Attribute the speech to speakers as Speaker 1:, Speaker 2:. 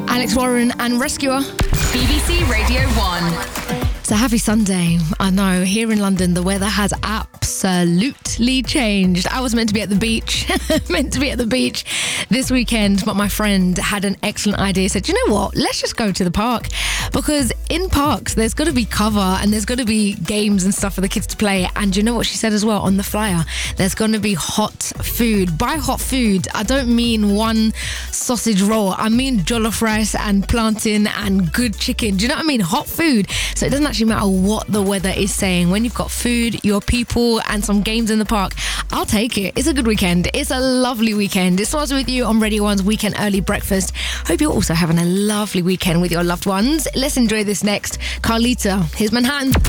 Speaker 1: Alex Warren and Rescuer.
Speaker 2: BBC Radio 1.
Speaker 1: It's a happy Sunday. I know, here in London, the weather has absolutely changed. I was meant to be at the beach, this weekend, but my friend had an excellent idea. Said, you know what? Let's just go to the park. Because in parks, there's got to be cover and there's got to be games and stuff for the kids to play. And you know what she said as well on the flyer? There's going to be hot food. By hot food, I don't mean one sausage roll. I mean jollof rice and plantain and good chicken. Do you know what I mean? Hot food. So it doesn't actually matter what the weather is saying. When you've got food, your people and some games in the park, I'll take it. It's a good weekend. It's a lovely weekend. It starts with you on Radio 1's Weekend Early Breakfast. Hope you're also having a lovely weekend with your loved ones. Let's enjoy this next. Carlita, here's Manhattan.